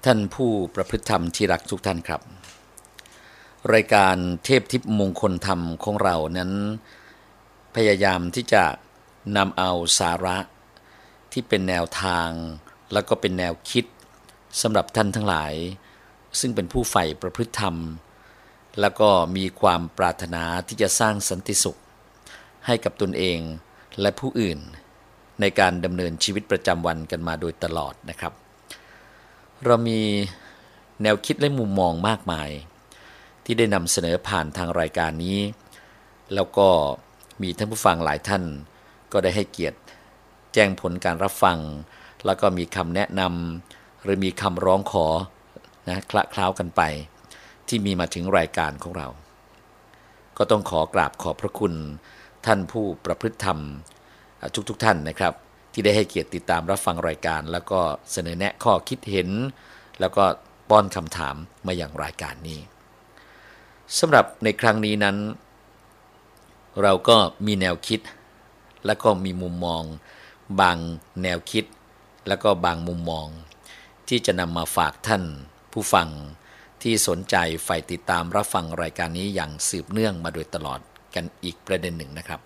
ท่านผู้ประพฤติธรรมที่รักทุกท่านครับรายการเทพทิพย์มงคลธรรมของเรานั้นพยายามที่จะนำเอาสาระที่เป็นแนวทางแล้วก็เป็นแนวคิดสำหรับท่านทั้งหลายซึ่งเป็นผู้ใฝ่ประพฤติธรรมแล้วก็มีความปรารถนาที่จะสร้างสันติสุขให้กับตนเองและผู้อื่นในการดำเนินชีวิตประจำวันกันมาโดยตลอดนะครับเรามีแนวคิดและมุมมองมากมายที่ได้นำเสนอผ่านทางรายการนี้แล้วก็มีท่านผู้ฟังหลายท่านก็ได้ให้เกียรติแจ้งผลการรับฟังแล้วก็มีคำแนะนำหรือมีคำร้องขอนะคละเคล้ากันไปที่มีมาถึงรายการของเราก็ต้องขอกราบขอบพระคุณท่านผู้ประพฤติธรรมทุกท่านนะครับที่ได้ให้เกียรติติดตามรับฟังรายการแล้วก็เสนอแนะข้อคิดเห็นแล้วก็ป้อนคำถามมาอย่างรายการนี้สำหรับในครั้งนี้นั้นเราก็มีแนวคิดแล้วก็มีมุมมองบางแนวคิดแล้วก็บางมุมมองที่จะนำมาฝากท่านผู้ฟังที่สนใจใฝ่ติดตามรับฟังรายการนี้อย่างสืบเนื่องมาโดยตลอดกันอีกประเด็นหนึ่งนะครับ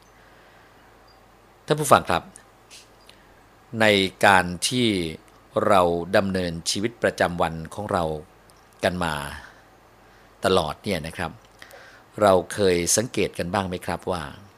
ท่านผู้ฟังครับในการที่เราดำเนินชีวิตประจำวันของเรากันมาตลอดเนี่ยนะครับเราเคยสังเกตกันบ้างไหมครับว่า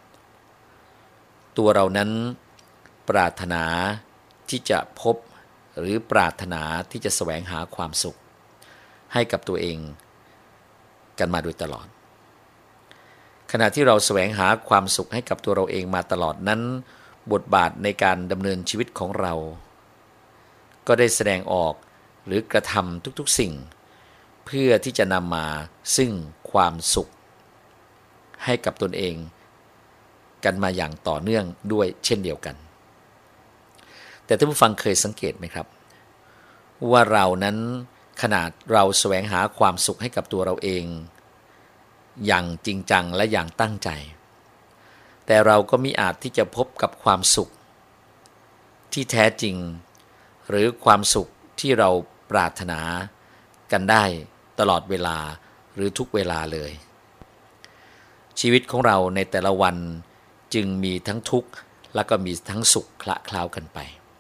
ตัวเรานั้นปรารถนาที่จะพบหรือปรารถนาที่จะแสวงหาความสุขให้กับตัวเองกันมาโดยตลอดขณะที่เราแสวงหาความสุขให้กับตัวเราเองมาตลอดนั้นบทบาทในการดำเนินชีวิตของเราก็ได้แสดงออกหรือกระทำทุกๆสิ่งเพื่อที่จะนำมาซึ่งความสุขให้กับตนเองกันมาอย่างต่อเนื่องด้วยเช่นเดียวกันแต่ท่านผู้ฟังเคยสังเกตไหมครับว่าเรานั้นขนาดเราแสวงหาความสุขให้กับตัวเราเองอย่างจริงจังและอย่างตั้งใจแต่เราก็มิอาจที่จะพบกับความสุขที่แท้จริงหรือความสุขที่เราปรารถนากันได้ตลอดเวลาหรือทุกเวลาเลยชีวิตของเราในแต่ละวันจึงมีทั้งทุกข์และก็มีทั้งสุขคละเคล้ากันไป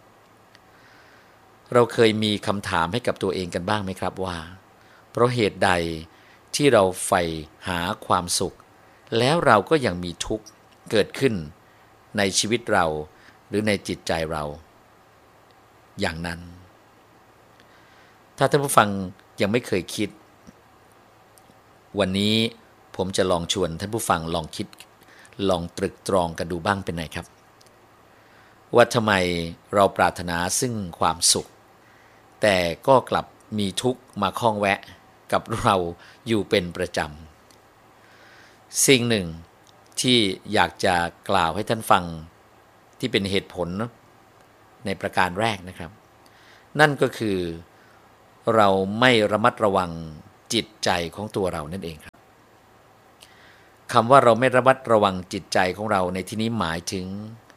เราเคยมีคำถามให้กับตัวเองกันบ้างไหมครับว่าเพราะเหตุใดที่เราใฝ่หาความสุขแล้วเราก็ยังมีทุกข์เกิดขึ้นในชีวิตเราหรือในจิตใจเราอย่างนั้นถ้าท่านผู้ฟังยังไม่เคยคิดวันนี้ผมจะลองชวนท่านผู้ฟังลองคิดลองตรึกตรองกันดูบ้างเป็นไงครับว่าทำไมเราปรารถนาซึ่งความสุขแต่ก็กลับมีทุกข์มาข้องแวะกับเราอยู่เป็นประจำสิ่งหนึ่งที่อยากจะกล่าวให้ท่านฟังที่เป็นเหตุผลในประการแรกนะครับนั่นก็คือเราไม่ระมัดระวังจิตใจของตัวเรานั่นเองครับคำว่าเราไม่ระมัดระวังจิตใจของเราในที่นี้หมายถึง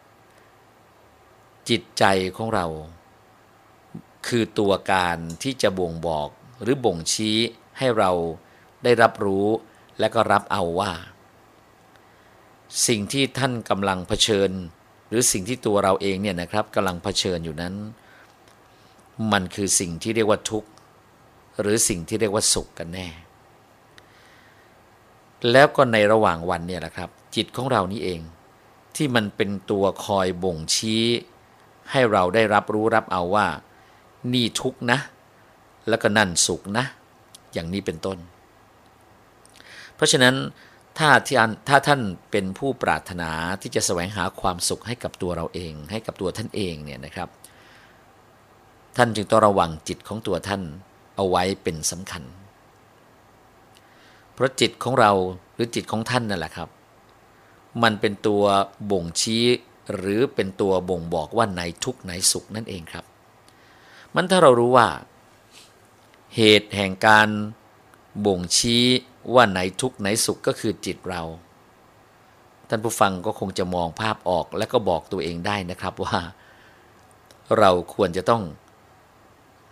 จิตใจของเราคือตัวการที่จะบ่งบอกหรือบ่งชี้ให้เราได้รับรู้และก็รับเอาว่าสิ่งที่ท่านกำลังเผชิญหรือสิ่งที่ตัวเราเองเนี่ยนะครับกำลังเผชิญอยู่นั้นมันคือสิ่งที่เรียกว่าทุกข์หรือสิ่งที่เรียกว่าสุขกันแน่แล้วก็ในระหว่างวันเนี่ยแหละครับจิตของเรานี่เองที่มันเป็นตัวคอยบ่งชี้ให้เราได้รับรู้รับเอาว่านี่ทุกข์นะแล้วก็นั่นสุขนะอย่างนี้เป็นต้นเพราะฉะนั้นถ้าท่านเป็นผู้ปรารถนาที่จะแสวงหาความสุขให้กับตัวเราเองให้กับตัวท่านเองเนี่ยนะครับท่านจึงต้องระวังจิตของตัวท่านเอาไว้เป็นสำคัญเพราะจิตของเราหรือจิตของท่านนั่นแหละครับมันเป็นตัวบ่งชี้หรือเป็นตัวบ่งบอกว่าไหนทุกข์ไหนสุขนั่นเองครับมันถ้าเรารู้ว่าเหตุแห่งการบ่งชี้ว่าไหนทุกข์ไหนสุขก็คือจิตเราท่านผู้ฟังก็คงจะมองภาพออกและก็บอกตัวเองได้นะครับว่าเราควรจะต้อง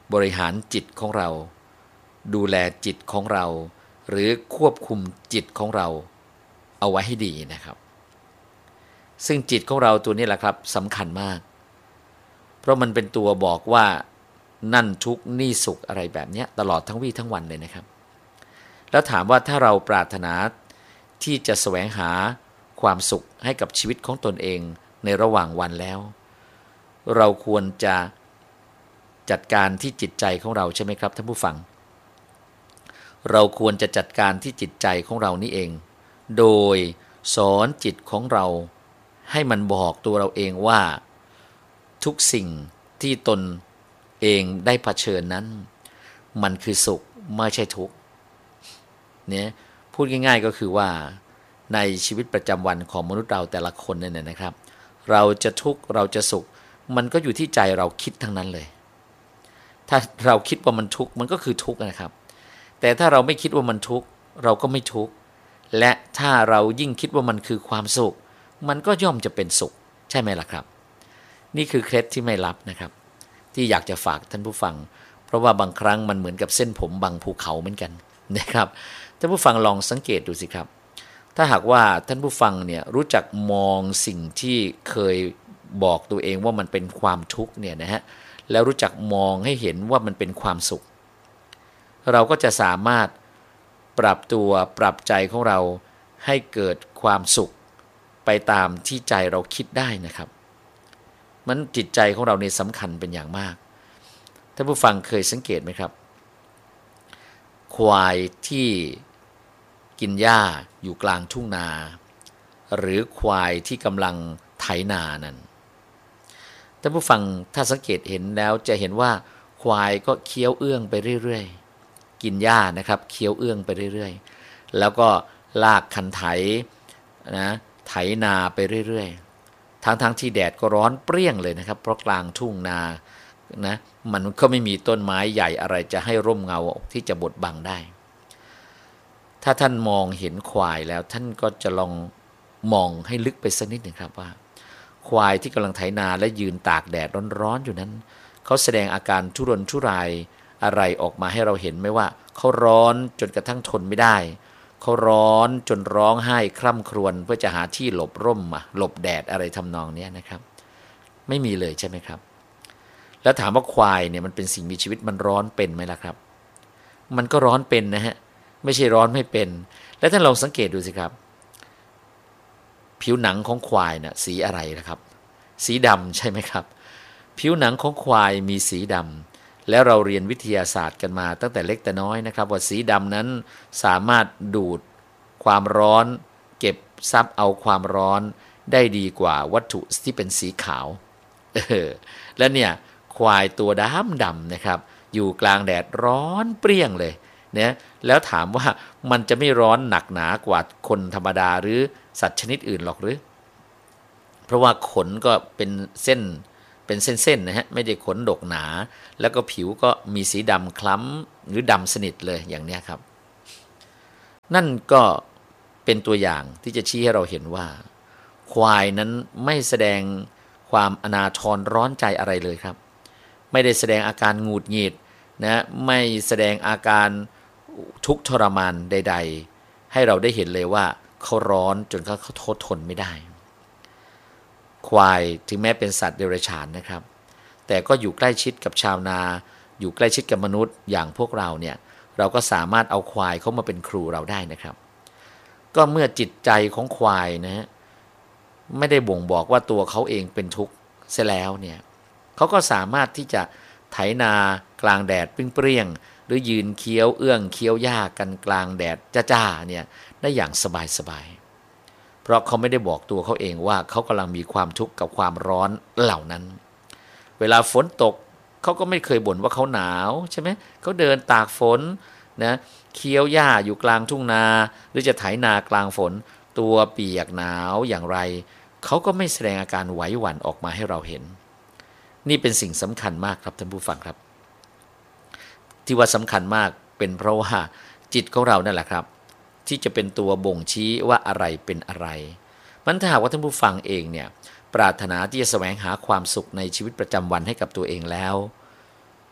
บริหารจิตของเราดูแลจิตของเราหรือควบคุมจิตของเราเอาไว้ให้ดีนะครับซึ่งจิตของเราตัวนี้แหละครับสำคัญมากเพราะมันเป็นตัวบอกว่านั่นทุกข์นี่สุขอะไรแบบนี้ตลอดทั้งวี่ทั้งวันเลยนะครับแล้วถามว่าถ้าเราปรารถนาที่จะแสวงหาความสุขให้กับชีวิตของตนเองในระหว่างวันแล้วเราควรจะจัดการที่จิตใจของเราใช่ไหมครับท่านผู้ฟังเราควรจะจัดการที่จิตใจของเรานี่เองโดยสอนจิตของเราให้มันบอกตัวเราเองว่าทุกสิ่งที่ตนเองได้เผชิญนั้นมันคือสุขไม่ใช่ทุกข์เนี่ยพูดง่ายๆก็คือว่าในชีวิตประจำวันของมนุษย์เราแต่ละคนเนี่ยนะครับเราจะทุกข์เราจะสุขมันก็อยู่ที่ใจเราคิดทั้งนั้นเลยถ้าเราคิดว่ามันทุกข์มันก็คือทุกข์นะครับแต่ถ้าเราไม่คิดว่ามันทุกข์เราก็ไม่ทุกข์และถ้าเรายิ่งคิดว่ามันคือความสุขมันก็ย่อมจะเป็นสุขใช่ไหมล่ะครับนี่คือเคล็ดที่ไม่ลับนะครับที่อยากจะฝากท่านผู้ฟังเพราะว่าบางครั้งมันเหมือนกับเส้นผมบางภูเขาเหมือนกันนะครับท่านผู้ฟังลองสังเกตดูสิครับถ้าหากว่าท่านผู้ฟังเนี่ยรู้จักมองสิ่งที่เคยบอกตัวเองว่ามันเป็นความทุกข์เนี่ยนะฮะแล้วรู้จักมองให้เห็นว่ามันเป็นความสุขเราก็จะสามารถปรับตัวปรับใจของเราให้เกิดความสุขไปตามที่ใจเราคิดได้นะครับมันจิตใจของเราเนี่ยสำคัญเป็นอย่างมากท่านผู้ฟังเคยสังเกตไหมครับควายที่กินหญ้าอยู่กลางทุ่งนาหรือควายที่กำลังไถนานั้นท่านผู้ฟังถ้าสังเกตเห็นแล้วจะเห็นว่าควายก็เคี้ยวเอื้องไปเรื่อยๆกินหญ้านะครับเคี้ยวเอื้องไปเรื่อยๆแล้วก็ลากคันไถนะไถนาไปเรื่อยๆทั้งที่แดดก็ร้อนเปรี้ยงเลยนะครับเพราะกลางทุ่งนานะมันก็ไม่มีต้นไม้ใหญ่อะไรจะให้ร่มเงาที่จะบดบังได้ถ้าท่านมองเห็นควายแล้วท่านก็จะลองมองให้ลึกไปสักนิดหนึ่งครับว่าควายที่กำลังไถนาและยืนตากแดดร้อนๆอยู่นั้นเขาแสดงอาการทุรนทุรายอะไรออกมาให้เราเห็นไหมว่าเขาร้อนจนกระทั่งทนไม่ได้เขาร้อนจนร้องไห้คร่ำครวญเพื่อจะหาที่หลบร่มหลบแดดอะไรทำนองนี้นะครับไม่มีเลยใช่ไหมครับแล้วถามว่าควายเนี่ยมันเป็นสิ่งมีชีวิตมันร้อนเป็นไหมล่ะครับมันก็ร้อนเป็นนะฮะไม่ใช่ร้อนไม่เป็นแล้วท่านลองสังเกตดูสิครับผิวหนังของควายน่ะสีอะไรนะครับสีดำใช่ไหมครับผิวหนังของควายมีสีดำแล้วเราเรียนวิทยาศาสตร์กันมาตั้งแต่เล็กแต่น้อยนะครับว่าสีดำนั้นสามารถดูดความร้อนเก็บซับเอาความร้อนได้ดีกว่าวัตถุที่เป็นสีขาวและเนี่ยควายตัวดำนะครับอยู่กลางแดดร้อนเปรี้ยงเลยเนี่ยแล้วถามว่ามันจะไม่ร้อนหนักหนากว่าคนธรรมดาหรือสัตว์ชนิดอื่นหรอกหรือเพราะว่าขนก็เป็นเส้นนะฮะไม่ได้ขนดกหนาแล้วก็ผิวก็มีสีดำคล้ำหรือดำสนิทเลยอย่างนี้ครับนั่นก็เป็นตัวอย่างที่จะชี้ให้เราเห็นว่าควายนั้นไม่แสดงความอนาถรร้อนใจอะไรเลยครับไม่ได้แสดงอาการหงุดหงิดนะไม่แสดงอาการทุกข์ทรมานใดๆให้เราได้เห็นเลยว่าเขาร้อนจนเขาทนไม่ได้ควายถึงแม้เป็นสัตว์เดรัจฉานนะครับแต่ก็อยู่ใกล้ชิดกับชาวนาอยู่ใกล้ชิดกับมนุษย์อย่างพวกเราเนี่ยเราก็สามารถเอาควายเข้ามาเป็นครูเราได้นะครับก็เมื่อจิตใจของควายนะฮะไม่ได้บ่งบอกว่าตัวเขาเองเป็นทุกข์เสียแล้วเนี่ยเขาก็สามารถที่จะไถนากลางแดดเปรี้ยงๆหรือยืนเคี้ยวเอื้องเคี้ยวหญ้ากันกลางแดดจ้าๆเนี่ยได้อย่างสบายๆเพราะเขาไม่ได้บอกตัวเขาเองว่าเขากำลังมีความทุกข์กับความร้อนเหล่านั้นเวลาฝนตกเขาก็ไม่เคยบ่นว่าเขาหนาวใช่ไหมเขาเดินตากฝนนะเคี้ยวหญ้าอยู่กลางทุ่งนาหรือจะไถนากลางฝนตัวเปียกหนาวอย่างไรเขาก็ไม่แสดงอาการไหวหวั่นออกมาให้เราเห็นนี่เป็นสิ่งสำคัญมากครับท่านผู้ฟังครับที่ว่าสำคัญมากเป็นเพราะว่าจิตของเรานั่นแหละครับที่จะเป็นตัวบ่งชี้ว่าอะไรเป็นอะไรมันถ้าหากว่าท่านผู้ฟังเองเนี่ยปรารถนาที่จะแสวงหาความสุขในชีวิตประจำวันให้กับตัวเองแล้ว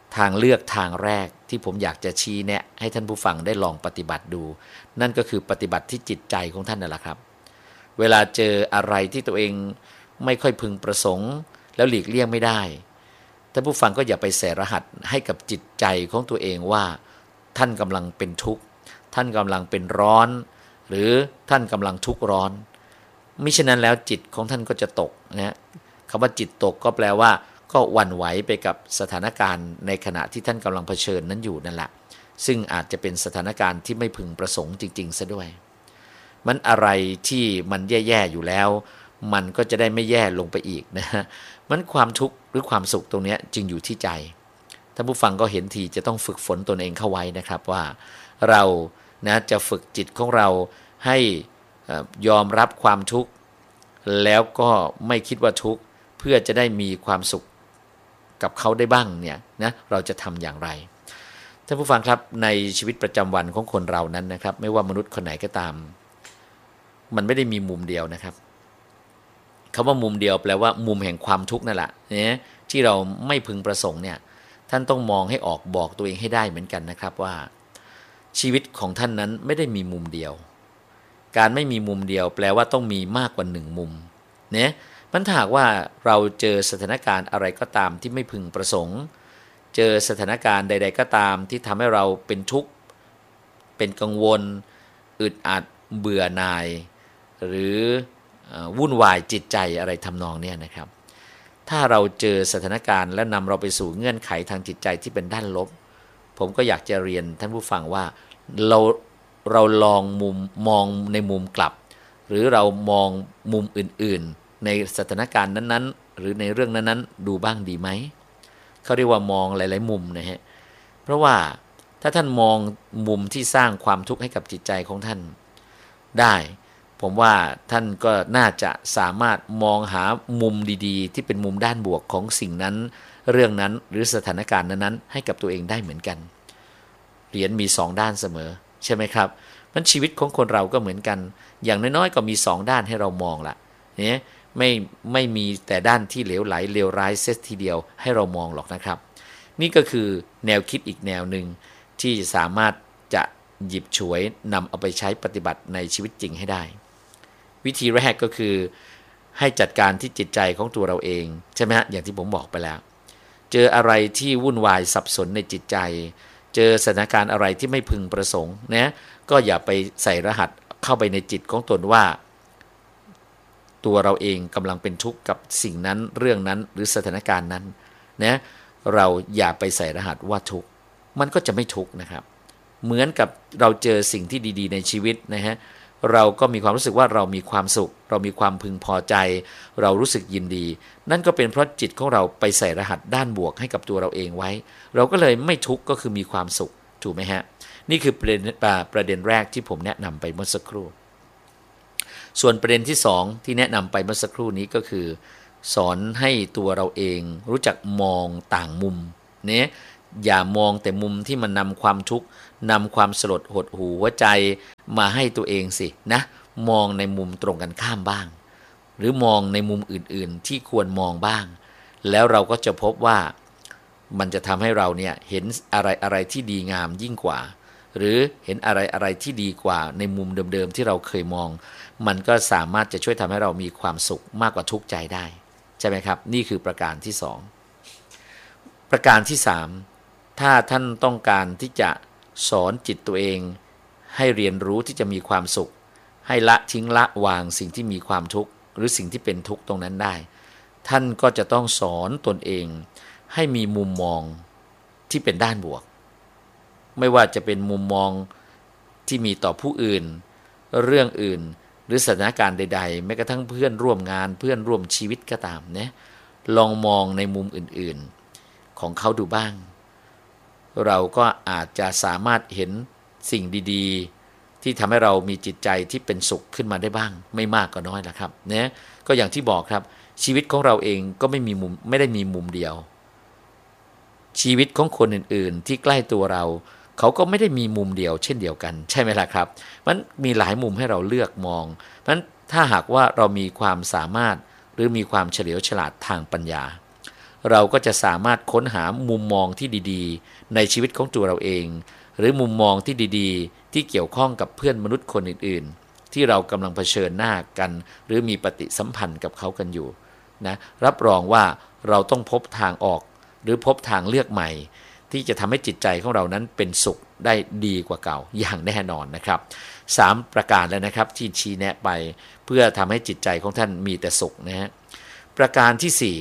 ทางเลือกทางแรกที่ผมอยากจะชี้แนะให้ท่านผู้ฟังได้ลองปฏิบัติดู นั่นก็คือปฏิบัติที่จิตใจของท่านนั่นแหละครับเวลาเจออะไรที่ตัวเองไม่ค่อยพึงประสงค์แล้วหลีกเลี่ยงไม่ได้ท่านผู้ฟังก็อย่าไปใส่รหัสให้กับจิตใจของตัวเองว่าท่านกำลังเป็นทุกข์ท่านกำลังเป็นร้อนหรือท่านกำลังทุกข์ร้อนมิฉะนั้นแล้วจิตของท่านก็จะตกนะคำว่าจิตตกก็แปลว่าก็หวั่นไหวไปกับสถานการณ์ในขณะที่ท่านกำลังเผชิญนั้นอยู่นั่นแหละซึ่งอาจจะเป็นสถานการณ์ที่ไม่พึงประสงค์จริงๆซะด้วยมันอะไรที่มันแย่ๆอยู่แล้วมันก็จะได้ไม่แย่ลงไปอีกนะฮะมันความทุกข์หรือความสุขตรงนี้จึงอยู่ที่ใจท่านผู้ฟังก็เห็นทีจะต้องฝึกฝนตนเองเข้าไว้นะครับว่าเรานะจะฝึกจิตของเราให้ยอมรับความทุกข์แล้วก็ไม่คิดว่าทุกข์เพื่อจะได้มีความสุขกับเขาได้บ้างเนี่ยนะเราจะทำอย่างไรท่านผู้ฟังครับในชีวิตประจำวันของคนเรานั้นนะครับไม่ว่ามนุษย์คนไหนก็ตามมันไม่ได้มีมุมเดียวนะครับคำว่ามุมเดียวแปลว่ามุมแห่งความทุกข์นั่นแหละเนี่ยที่เราไม่พึงประสงค์เนี่ยท่านต้องมองให้ออกบอกตัวเองให้ได้เหมือนกันนะครับว่าชีวิตของท่านนั้นไม่ได้มีมุมเดียวการไม่มีมุมเดียวแปลว่าต้องมีมากกว่า1มุมเนี่ยมันถ้าหากว่าเราเจอสถานการณ์อะไรก็ตามที่ไม่พึงประสงค์เจอสถานการณ์ใดๆก็ตามที่ทำให้เราเป็นทุกข์เป็นกังวลอึดอัดเบื่อหน่ายหรือวุ่นวายจิตใจอะไรทำนองนี้นะครับถ้าเราเจอสถานการณ์และนำเราไปสู่เงื่อนไขทางจิตใจที่เป็นด้านลบผมก็อยากจะเรียนท่านผู้ฟังว่าเราลองมองในมุมกลับหรือเรามองมุมอื่นๆในสถานการณ์นั้นๆหรือในเรื่องนั้นๆดูบ้างดีไหมเขาเรียกว่ามองหลายๆมุมนะฮะเพราะว่าถ้าท่านมองมุมที่สร้างความทุกข์ให้กับจิตใจของท่านได้ผมว่าท่านก็น่าจะสามารถมองหามุมดีๆที่เป็นมุมด้านบวกของสิ่งนั้นเรื่องนั้นหรือสถานการณ์นั้นๆให้กับตัวเองได้เหมือนกันเหรียญมี2ด้านเสมอใช่ไหมครับมันชีวิตของคนเราก็เหมือนกันอย่างน้อยๆก็มี2ด้านให้เรามองละเนี่ยไม่มีแต่ด้านที่เหลวไหลเลวร้ายเสียทีเดียวให้เรามองหรอกนะครับนี่ก็คือแนวคิดอีกแนวหนึ่งที่สามารถจะหยิบฉวยนำเอาไปใช้ปฏิบัติในชีวิตจริงให้ได้วิธีแรกก็คือให้จัดการที่จิตใจของตัวเราเองใช่ไหมฮะอย่างที่ผมบอกไปแล้วเจออะไรที่วุ่นวายสับสนในจิตใจเจอสถานการณ์อะไรที่ไม่พึงประสงค์นะก็อย่าไปใส่รหัสเข้าไปในจิตของตนว่าตัวเราเองกำลังเป็นทุกข์กับสิ่งนั้นเรื่องนั้นหรือสถานการณ์นั้นนะเราอย่าไปใส่รหัสว่าทุกข์มันก็จะไม่ทุกข์นะครับเหมือนกับเราเจอสิ่งที่ดีๆในชีวิตนะฮะเราก็มีความรู้สึกว่าเรามีความสุขเรามีความพึงพอใจเรารู้สึกยินดีนั่นก็เป็นเพราะจิตของเราไปใส่รหัสด้านบวกให้กับตัวเราเองไว้เราก็เลยไม่ทุกข์ก็คือมีความสุขถูกไหมฮะนี่คือประเด็นแรกที่ผมแนะนำไปเมื่อสักครู่ส่วนประเด็นที่2ที่แนะนำไปเมื่อสักครู่นี้ก็คือสอนให้ตัวเราเองรู้จักมองต่างมุมเนี่ยอย่ามองแต่มุมที่มันนำความทุกข์นำความสลดหดหู่หัวใจมาให้ตัวเองสินะมองในมุมตรงกันข้ามบ้างหรือมองในมุมอื่นๆที่ควรมองบ้างแล้วเราก็จะพบว่ามันจะทำให้เราเนี่ยเห็นอะไรที่ดีงามยิ่งกว่าหรือเห็นอะไรที่ดีกว่าในมุมเดิมๆที่เราเคยมองมันก็สามารถจะช่วยทำให้เรามีความสุขมากกว่าทุกข์ใจได้ใช่ไหมครับนี่คือประการที่2ประการที่3ถ้าท่านต้องการที่จะสอนจิตตัวเองให้เรียนรู้ที่จะมีความสุขให้ละทิ้งละวางสิ่งที่มีความทุกข์หรือสิ่งที่เป็นทุกข์ตรงนั้นได้ท่านก็จะต้องสอนตนเองให้มีมุมมองที่เป็นด้านบวกไม่ว่าจะเป็นมุมมองที่มีต่อผู้อื่นเรื่องอื่นหรือสถานการณ์ใดๆแม้กระทั่งเพื่อนร่วมงานเพื่อนร่วมชีวิตก็ตามนะลองมองในมุมอื่นๆของเขาดูบ้างเราก็อาจจะสามารถเห็นสิ่งดีๆที่ทำให้เรามีจิตใจที่เป็นสุขขึ้นมาได้บ้างไม่มากก็น้อยละครับนะก็อย่างที่บอกครับชีวิตของเราเองก็ไม่ได้มีมุมเดียวชีวิตของคนอื่นๆที่ใกล้ตัวเราเขาก็ไม่ได้มีมุมเดียวเช่นเดียวกันใช่ไหมล่ะครับมันมีหลายมุมให้เราเลือกมองเพราะฉะนั้นถ้าหากว่าเรามีความสามารถหรือมีความเฉลียวฉลาดทางปัญญาเราก็จะสามารถค้นหามุมมองที่ดีๆในชีวิตของตัวเราเองหรือมุมมองที่ดีๆที่เกี่ยวข้องกับเพื่อนมนุษย์คนอื่นๆที่เรากำลังเผชิญหน้ากันหรือมีปฏิสัมพันธ์กับเขากันอยู่นะรับรองว่าเราต้องพบทางออกหรือพบทางเลือกใหม่ที่จะทำให้จิตใจของเรานั้นเป็นสุขได้ดีกว่าเก่าอย่างแน่นอนนะครับ3ประการแล้วนะครับที่ชี้แนะไปเพื่อทำให้จิตใจของท่านมีแต่สุขนะฮะประการที่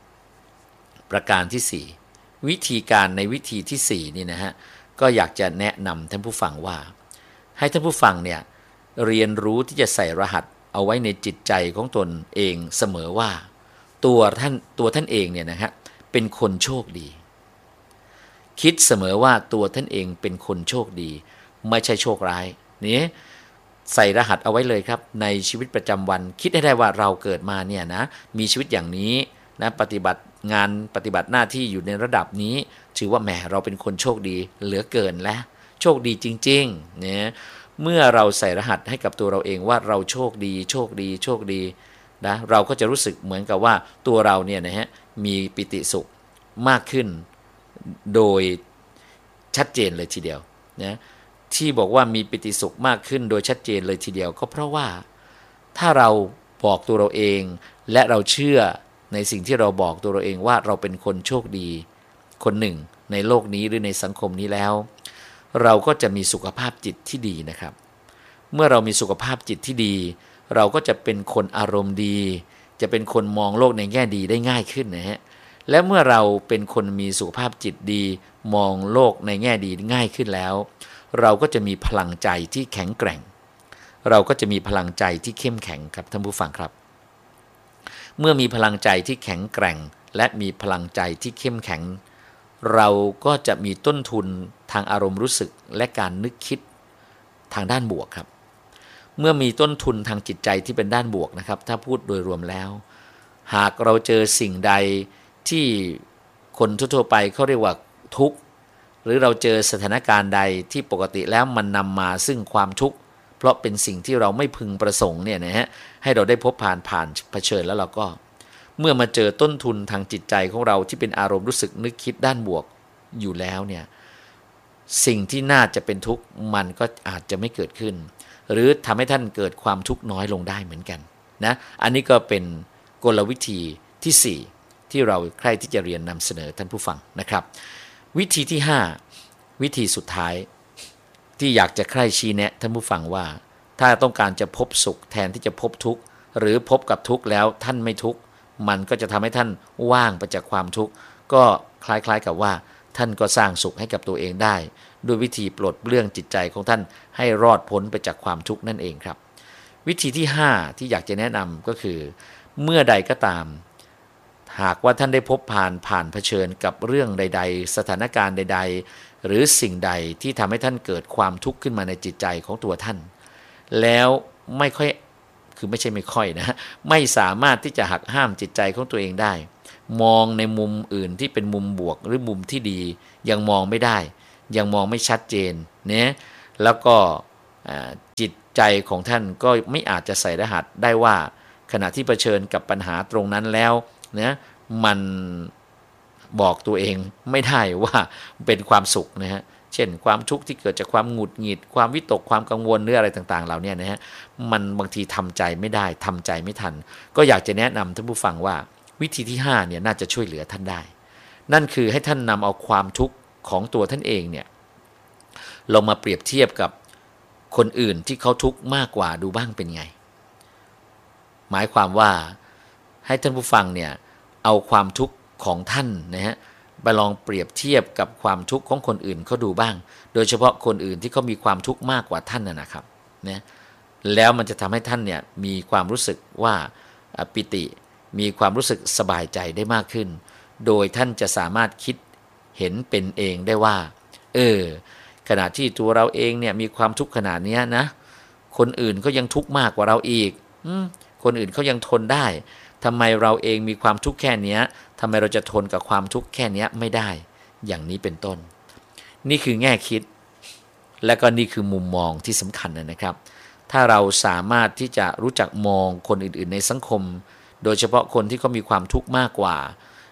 4วิธีการในวิธีที่4นี่นะฮะก็อยากจะแนะนำท่านผู้ฟังว่าให้ท่านผู้ฟังเนี่ยเรียนรู้ที่จะใส่รหัสเอาไว้ในจิตใจของตนเองเสมอว่าตัวท่านเองเนี่ยนะฮะเป็นคนโชคดีคิดเสมอว่าตัวท่านเองเป็นคนโชคดีไม่ใช่โชคร้ายนี่ใส่รหัสเอาไว้เลยครับในชีวิตประจำวันคิดให้ได้ว่าเราเกิดมาเนี่ยนะมีชีวิตอย่างนี้นะปฏิบัติงานปฏิบัติหน้าที่อยู่ในระดับนี้ถือว่าแหมเราเป็นคนโชคดีเหลือเกินและโชคดีจริงๆเนี่ยเมื่อเราใส่รหัสให้กับตัวเราเองว่าเราโชคดีโชคดีโชคดีนะเราก็จะรู้สึกเหมือนกับว่าตัวเราเนี่ยนะฮะมีปิติสุขมากขึ้นโดยชัดเจนเลยทีเดียวนะที่บอกว่ามีปิติสุขมากขึ้นโดยชัดเจนเลยทีเดียวก็เพราะว่าถ้าเราบอกตัวเราเองและเราเชื่อในสิ่งที่เราบอกตัวเราเองว่าเราเป็นคนโชคดีคนหนึ่งในโลกนี้หรือในสังคมนี้แล้วเราก็จะมีสุขภาพจิตที่ดีนะครับเมื่อเรามีสุขภาพจิตที่ดีเราก็จะเป็นคนอารมณ์ดีจะเป็นคนมองโลกในแง่ดีได้ง่ายขึ้นนะฮะและเมื่อเราเป็นคนมีสุขภาพจิตดีมองโลกในแง่ดีง่ายขึ้นแล้วเราก็จะมีพลังใจที่แข็งแกร่งเราก็จะมีพลังใจที่เข้มแข็งครับท่านผู้ฟังครับเมื่อมีพลังใจที่แข็งแกร่งและมีพลังใจที่เข้มแข็งเราก็จะมีต้นทุนทางอารมณ์รู้สึกและการนึกคิดทางด้านบวกครับเมื่อมีต้นทุนทางจิตใจที่เป็นด้านบวกนะครับถ้าพูดโดยรวมแล้วหากเราเจอสิ่งใดที่คนทั่วไปเขาเรียกว่าทุกข์หรือเราเจอสถานการณ์ใดที่ปกติแล้วมันนำมาซึ่งความทุกข์เพราะเป็นสิ่งที่เราไม่พึงประสงค์เนี่ยนะฮะให้เราได้พบผ่านเผชิญแล้วเราก็เมื่อมาเจอต้นทุนทางจิตใจของเราที่เป็นอารมณ์รู้สึกนึกคิดด้านบวกอยู่แล้วเนี่ยสิ่งที่น่าจะเป็นทุกข์มันก็อาจจะไม่เกิดขึ้นหรือทำให้ท่านเกิดความทุกข์น้อยลงได้เหมือนกันนะอันนี้ก็เป็นกลวิธีที่4ที่เราใคร่ที่จะเรียนนำเสนอท่านผู้ฟังนะครับวิธีที่5วิธีสุดท้ายที่อยากจะใคร่ชี้แนะท่านผู้ฟังว่าถ้าต้องการจะพบสุขแทนที่จะพบทุกข์หรือพบกับทุกข์แล้วท่านไม่ทุกข์มันก็จะทำให้ท่านว่างไปจากความทุกข์ก็คล้ายๆกับว่าท่านก็สร้างสุขให้กับตัวเองได้ด้วยวิธีปลดเปลื้องจิตใจของท่านให้รอดพ้นไปจากความทุกข์นั่นเองครับวิธีที่5ที่อยากจะแนะนำก็คือเมื่อใดก็ตามหากว่าท่านได้พบผ่านเผชิญกับเรื่องใดๆสถานการณ์ใดๆหรือสิ่งใดที่ทำให้ท่านเกิดความทุกข์ขึ้นมาในจิตใจของตัวท่านแล้วไม่ค่อยคือไม่ใช่ไม่ค่อยนะไม่สามารถที่จะหักห้ามจิตใจของตัวเองได้มองในมุมอื่นที่เป็นมุมบวกหรือมุมที่ดียังมองไม่ได้ยังมองไม่ชัดเจนเนี่ยแล้วก็จิตใจของท่านก็ไม่อาจจะใส่รหัสได้ว่าขณะที่เผชิญกับปัญหาตรงนั้นแล้วเนี่ยมันบอกตัวเองไม่ได้ว่าเป็นความสุขนะฮะเช่นความทุกข์ที่เกิดจากความหงุดหงิดความวิตกความกังวลหรืออะไรต่างๆเหล่านี้นะฮะมันบางทีทำใจไม่ได้ทำใจไม่ทันก็อยากจะแนะนำท่านผู้ฟังว่าวิธีที่5เนี่ยน่าจะช่วยเหลือท่านได้นั่นคือให้ท่านนำเอาความทุกข์ของตัวท่านเองเนี่ยลองมาเปรียบเทียบกับคนอื่นที่เขาทุกข์มากกว่าดูบ้างเป็นไงหมายความว่าให้ท่านผู้ฟังเนี่ยเอาความทุกข์ของท่านนะฮะไปลองเปรียบเทียบกับความทุกข์ของคนอื่นเขาดูบ้างโดยเฉพาะคนอื่นที่เขามีความทุกข์มากกว่าท่านนะครับนะแล้วมันจะทำให้ท่านเนี่ยมีความรู้สึกว่าปิติมีความรู้สึกสบายใจได้มากขึ้นโดยท่านจะสามารถคิดเห็นเป็นเองได้ว่าขณะที่ตัวเราเองเนี่ยมีความทุกข์ขนาดนี้นะคนอื่นก็ยังทุกข์มากกว่าเราอีกคนอื่นเขายังทนได้ทำไมเราเองมีความทุกข์แค่นี้ทำไมเราจะทนกับความทุกข์แค่นี้ไม่ได้อย่างนี้เป็นต้นนี่คือแง่คิดและก็นี่คือมุมมองที่สำคัญนะครับถ้าเราสามารถที่จะรู้จักมองคนอื่นๆในสังคมโดยเฉพาะคนที่เขามีความทุกข์มากกว่า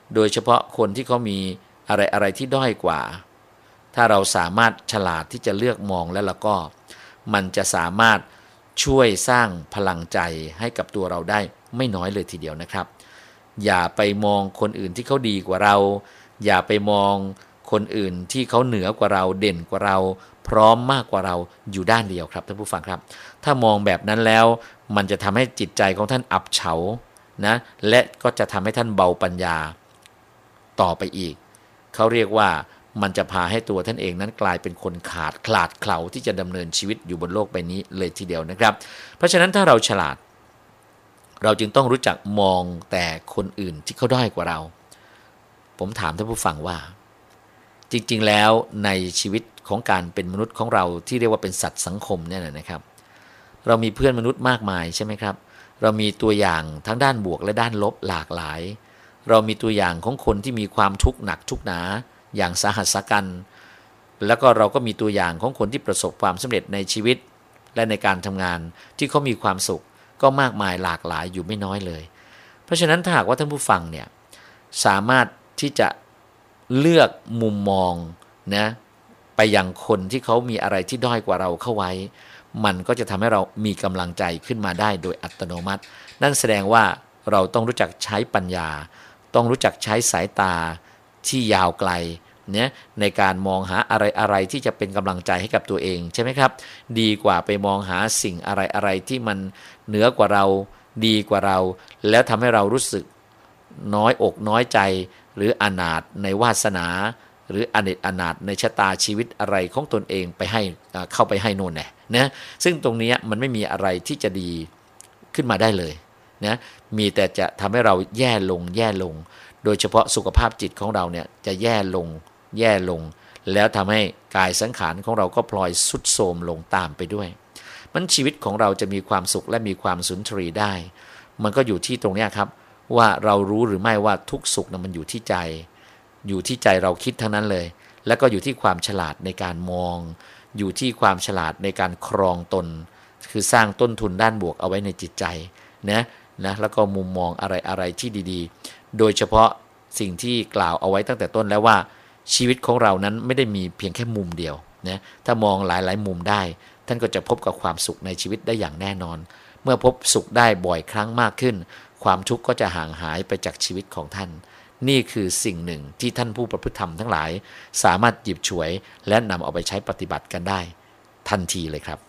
โดยเฉพาะคนที่เขามีอะไรที่ด้อยกว่าถ้าเราสามารถฉลาดที่จะเลือกมองแล้วก็มันจะสามารถช่วยสร้างพลังใจให้กับตัวเราได้ไม่น้อยเลยทีเดียวนะครับอย่าไปมองคนอื่นที่เขาดีกว่าเราอย่าไปมองคนอื่นที่เขาเหนือกว่าเราเด่นกว่าเราพร้อมมากกว่าเราอยู่ด้านเดียวครับท่านผู้ฟังครับถ้ามองแบบนั้นแล้วมันจะทำให้จิตใจของท่านอับเฉานะและก็จะทำให้ท่านเบาปัญญาต่อไปอีกเขาเรียกว่ามันจะพาให้ตัวท่านเองนั้นกลายเป็นคนขลาดเขลาที่จะดำเนินชีวิตอยู่บนโลกใบนี้เลยทีเดียวนะครับเพราะฉะนั้นถ้าเราฉลาดเราจึงต้องรู้จักมองแต่คนอื่นที่เขาด้อยกว่าเราผมถามท่านผู้ฟังว่าจริงๆแล้วในชีวิตของการเป็นมนุษย์ของเราที่เรียกว่าเป็นสัตว์สังคมเนี่ยนะครับเรามีเพื่อนมนุษย์มากมายใช่ไหมครับเรามีตัวอย่างทั้งด้านบวกและด้านลบหลากหลายเรามีตัวอย่างของคนที่มีความทุกข์หนักทุกข์หนาอย่างสาหัสสากันแล้วก็เราก็มีตัวอย่างของคนที่ประสบความสำเร็จในชีวิตและในการทำงานที่เขามีความสุขก็มากมายหลากหลายอยู่ไม่น้อยเลยเพราะฉะนั้นถ้าหากว่าท่านผู้ฟังเนี่ยสามารถที่จะเลือกมุมมองนะไปยังคนที่เขามีอะไรที่ด้อยกว่าเราเข้าไว้มันก็จะทำให้เรามีกำลังใจขึ้นมาได้โดยอัตโนมัตินั่นแสดงว่าเราต้องรู้จักใช้ปัญญาต้องรู้จักใช้สายตาที่ยาวไกลเนี่ยในการมองหาอะไรที่จะเป็นกำลังใจให้กับตัวเองใช่ไหมครับดีกว่าไปมองหาสิ่งอะไรที่มันเหนือกว่าเราดีกว่าเราแล้วทำให้เรารู้สึกน้อยอกน้อยใจหรืออนาถในวาสนาหรืออเนจอนาถในชะตาชีวิตอะไรของตนเองไปให้เข้าไปให้โน่นนะซึ่งตรงนี้มันไม่มีอะไรที่จะดีขึ้นมาได้เลยนะมีแต่จะทำให้เราแย่ลงโดยเฉพาะสุขภาพจิตของเราเนี่ยจะแย่ลงแล้วทำให้กายสังขารของเราก็พลอยทรุดโทรมลงตามไปด้วยมันชีวิตของเราจะมีความสุขและมีความสุนทรีได้มันก็อยู่ที่ตรงนี้ครับว่าเรารู้หรือไม่ว่าทุกสุขนะมันอยู่ที่ใจเราคิดทั้งนั้นเลยแล้วก็อยู่ที่ความฉลาดในการมองอยู่ที่ความฉลาดในการครองตนคือสร้างต้นทุนด้านบวกเอาไว้ในจิตใจนะแล้วก็มุมมองอะไรที่ดีๆโดยเฉพาะสิ่งที่กล่าวเอาไว้ตั้งแต่ต้นแล้วว่าชีวิตของเรานั้นไม่ได้มีเพียงแค่มุมเดียวนะถ้ามองหลายๆมุมได้ท่านก็จะพบกับความสุขในชีวิตได้อย่างแน่นอนเมื่อพบสุขได้บ่อยครั้งมากขึ้นความทุกข์ก็จะห่างหายไปจากชีวิตของท่านนี่คือสิ่งหนึ่งที่ท่านผู้ประพฤติธรรมทั้งหลายสามารถหยิบฉวยและนำเอาไปใช้ปฏิบัติกันได้ทันทีเลยครับ